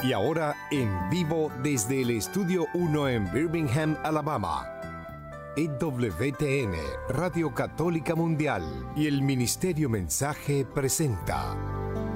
Y ahora en vivo desde el Estudio 1 en Birmingham, Alabama. EWTN, Radio Católica Mundial y el Ministerio Mensaje presenta